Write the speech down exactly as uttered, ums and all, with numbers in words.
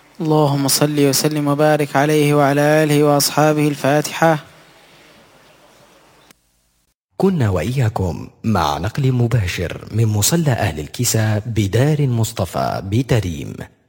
اللهم صل وسلم وبارك عليه وعلى آله وأصحابه. الفاتحة. كنا وإياكم مع نقل مباشر من مصلى أهل الكساء بدار مصطفى بتريم.